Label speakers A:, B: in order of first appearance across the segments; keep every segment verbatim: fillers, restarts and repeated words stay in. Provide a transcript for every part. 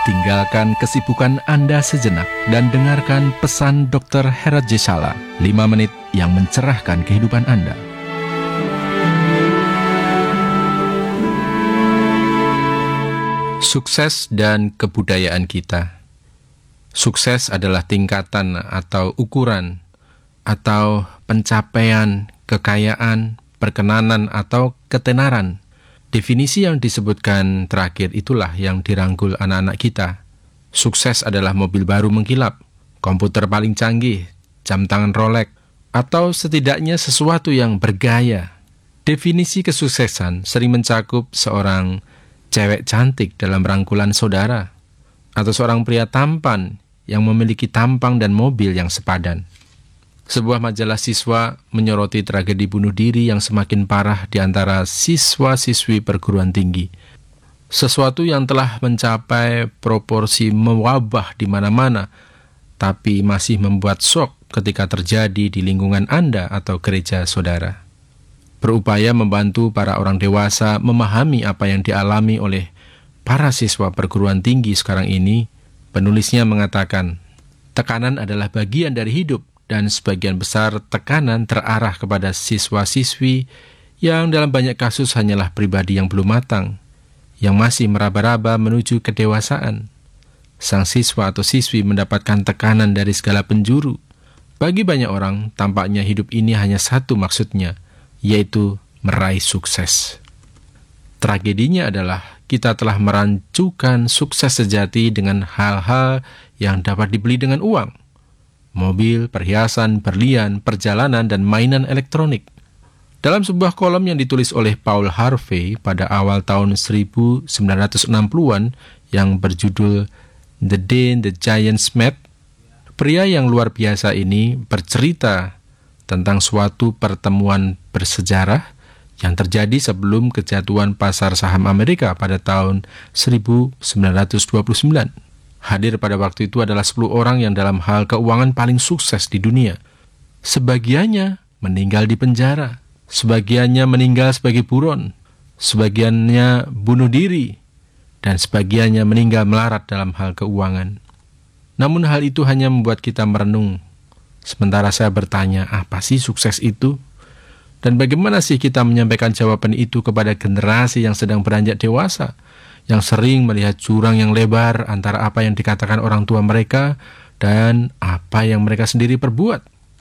A: Tinggalkan kesibukan Anda sejenak dan dengarkan pesan dokter Herat Jesala, lima menit yang mencerahkan kehidupan Anda. Sukses dan kebudayaan kita. Sukses adalah tingkatan atau ukuran atau pencapaian, kekayaan, perkenanan atau ketenaran. Definisi yang disebutkan terakhir itulah yang dirangkul anak-anak kita. Sukses adalah mobil baru mengkilap, komputer paling canggih, jam tangan Rolex, atau setidaknya sesuatu yang bergaya. Definisi kesuksesan sering mencakup seorang cewek cantik dalam rangkulan saudara, atau seorang pria tampan yang memiliki tampang dan mobil yang sepadan. Sebuah majalah siswa menyoroti tragedi bunuh diri yang semakin parah di antara siswa-siswi perguruan tinggi. Sesuatu yang telah mencapai proporsi mewabah di mana-mana, tapi masih membuat syok ketika terjadi di lingkungan Anda atau gereja saudara. Berupaya membantu para orang dewasa memahami apa yang dialami oleh para siswa perguruan tinggi sekarang ini, penulisnya mengatakan, tekanan adalah bagian dari hidup, dan sebagian besar tekanan terarah kepada siswa-siswi yang dalam banyak kasus hanyalah pribadi yang belum matang, yang masih meraba-raba menuju kedewasaan. Sang siswa atau siswi mendapatkan tekanan dari segala penjuru. Bagi banyak orang, tampaknya hidup ini hanya satu maksudnya, yaitu meraih sukses. Tragedinya adalah kita telah merancukan sukses sejati dengan hal-hal yang dapat dibeli dengan uang. Mobil, perhiasan, berlian, perjalanan, dan mainan elektronik. Dalam sebuah kolom yang ditulis oleh Paul Harvey pada awal tahun seribu sembilan ratus enam puluhan yang berjudul The Day the Giants Met, pria yang luar biasa ini bercerita tentang suatu pertemuan bersejarah yang terjadi sebelum kejatuhan pasar saham Amerika pada tahun seribu sembilan ratus dua puluh sembilan. Hadir pada waktu itu adalah sepuluh orang yang dalam hal keuangan paling sukses di dunia. Sebagiannya meninggal di penjara, sebagiannya meninggal sebagai buron, sebagiannya bunuh diri, dan sebagiannya meninggal melarat dalam hal keuangan. Namun hal itu hanya membuat kita merenung. Sementara saya bertanya, apa sih sukses itu? Dan bagaimana sih kita menyampaikan jawaban itu kepada generasi yang sedang beranjak dewasa, yang sering melihat jurang yang lebar antara apa yang dikatakan orang tua mereka dan apa yang mereka sendiri perbuat.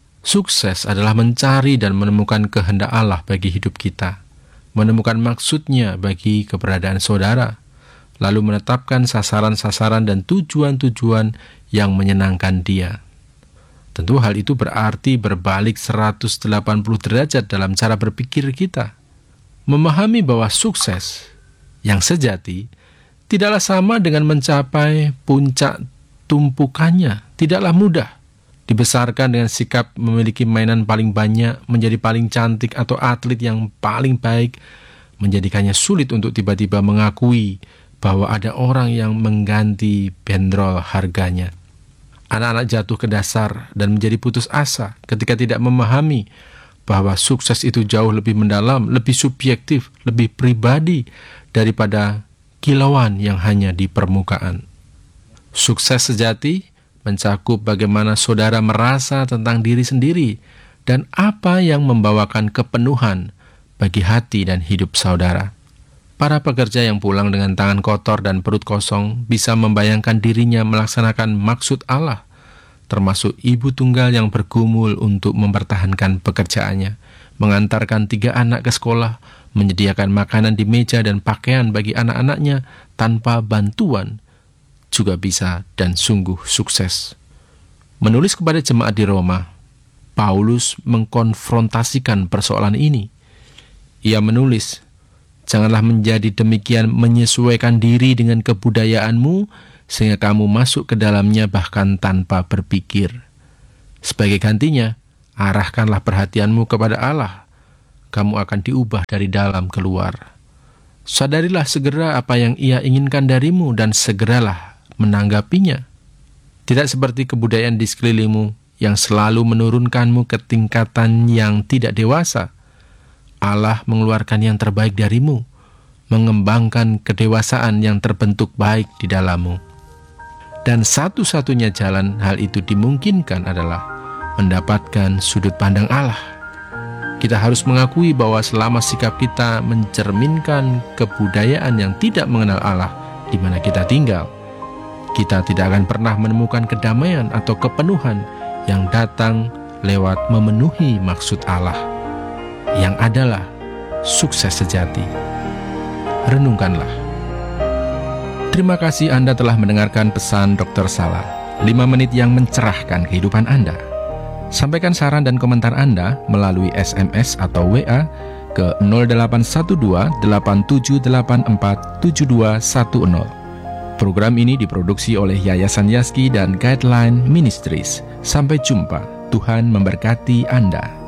A: Sukses adalah mencari dan menemukan kehendak Allah bagi hidup kita, menemukan maksudnya bagi keberadaan saudara, lalu menetapkan sasaran-sasaran dan tujuan-tujuan yang menyenangkan Dia. Tentu hal itu berarti berbalik seratus delapan puluh derajat dalam cara berpikir kita. Memahami bahwa sukses yang sejati tidaklah sama dengan mencapai puncak tumpukannya. Tidaklah mudah. Dibesarkan dengan sikap memiliki mainan paling banyak, menjadi paling cantik atau atlet yang paling baik, menjadikannya sulit untuk tiba-tiba mengakui bahwa ada orang yang mengganti bandrol harganya. Anak-anak jatuh ke dasar dan menjadi putus asa ketika tidak memahami bahwa sukses itu jauh lebih mendalam, lebih subjektif, lebih pribadi daripada kilauan yang hanya di permukaan. Sukses sejati mencakup bagaimana saudara merasa tentang diri sendiri dan apa yang membawakan kepenuhan bagi hati dan hidup saudara. Para pekerja yang pulang dengan tangan kotor dan perut kosong bisa membayangkan dirinya melaksanakan maksud Allah, termasuk ibu tunggal yang bergumul untuk mempertahankan pekerjaannya, mengantarkan tiga anak ke sekolah, menyediakan makanan di meja dan pakaian bagi anak-anaknya tanpa bantuan, juga bisa dan sungguh sukses. Menulis kepada jemaat di Roma, Paulus mengkonfrontasikan persoalan ini. Ia menulis, janganlah menjadi demikian menyesuaikan diri dengan kebudayaanmu, sehingga kamu masuk ke dalamnya bahkan tanpa berpikir. Sebagai gantinya, arahkanlah perhatianmu kepada Allah. Kamu akan diubah dari dalam keluar. Sadarilah segera apa yang Ia inginkan darimu dan segeralah menanggapinya. Tidak seperti kebudayaan di sekelilingmu yang selalu menurunkanmu ke tingkatan yang tidak dewasa. Allah mengeluarkan yang terbaik darimu, mengembangkan kedewasaan yang terbentuk baik di dalammu. Dan satu-satunya jalan hal itu dimungkinkan adalah mendapatkan sudut pandang Allah. Kita harus mengakui bahwa selama sikap kita mencerminkan kebudayaan yang tidak mengenal Allah di mana kita tinggal, kita tidak akan pernah menemukan kedamaian atau kepenuhan yang datang lewat memenuhi maksud Allah, yang adalah sukses sejati. Renungkanlah. Terima kasih Anda telah mendengarkan pesan dokter Sala, lima menit yang mencerahkan kehidupan Anda. Sampaikan saran dan komentar Anda melalui S M S atau W A ke nol delapan satu dua delapan tujuh delapan empat tujuh dua satu nol. Program ini diproduksi oleh Yayasan Yazki dan Guideline Ministries. Sampai jumpa. Tuhan memberkati Anda.